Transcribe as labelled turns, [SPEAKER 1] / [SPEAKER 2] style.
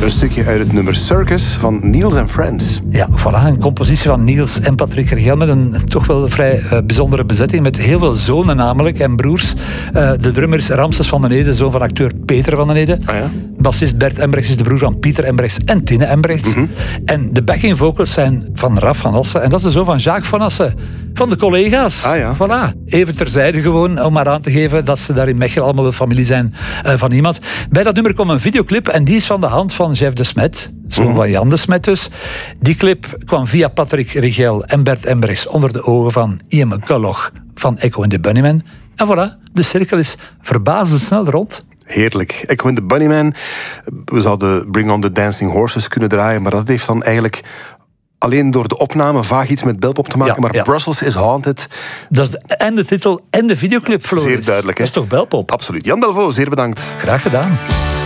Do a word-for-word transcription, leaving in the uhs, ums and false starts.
[SPEAKER 1] Een stukje uit het nummer Circus van Niels and Friends.
[SPEAKER 2] Ja, voilà, een compositie van Niels en Patrick Regel met een toch wel vrij uh, bijzondere bezetting, met heel veel zonen namelijk en broers. Uh, de drummer is Ramses van den Ede, zoon van acteur Peter van den Ede.
[SPEAKER 1] Ah, ja?
[SPEAKER 2] Bassist Bert Embrechts is de broer van Pieter Embrechts en Tine Embrechts. Mm-hmm. En de backing vocals zijn van Raf van Assen. En dat is de zoon van Jacques van Assen. Van de collega's.
[SPEAKER 1] Ah, ja.
[SPEAKER 2] Voilà. Even terzijde gewoon, om maar aan te geven dat ze daar in Mechelen allemaal wel familie zijn uh, van iemand. Bij dat nummer komt een videoclip en die is van de hand van Jeff de Smet. Zoon mm-hmm. van Jan de Smet dus. Die clip kwam via Patrick Regel en Bert Embrechts onder de ogen van Ian McCulloch van Echo and the Bunnymen. En voilà, de cirkel is verbazend snel rond.
[SPEAKER 1] Heerlijk. Echo and the Bunnymen. We zouden Bring on the Dancing Horses kunnen draaien, maar dat heeft dan eigenlijk alleen door de opname vaag iets met belpop te maken. Ja, maar ja. Brussels is Haunted.
[SPEAKER 2] Dat is de, en de titel en de videoclip, Floris.
[SPEAKER 1] Zeer duidelijk. Hè?
[SPEAKER 2] Dat is toch belpop?
[SPEAKER 1] Absoluut. Jan Delvaux, zeer bedankt.
[SPEAKER 2] Graag gedaan.